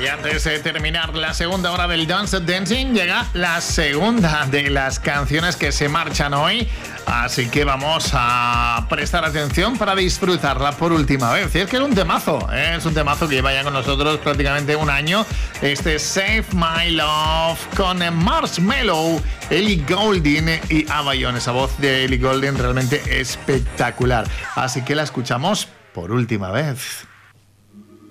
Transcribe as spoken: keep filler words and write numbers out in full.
Y antes de terminar la segunda hora del Don't Stop Dancing, llega la segunda de las canciones que se marchan hoy. Así que vamos a prestar atención para disfrutarla por última vez. Y es que es un temazo, ¿eh? Es un temazo que lleva ya con nosotros prácticamente un año. Este Save My Love con Marshmello, Ellie Goulding y Abayon. Esa voz de Ellie Goulding realmente espectacular. Así que la escuchamos por última vez.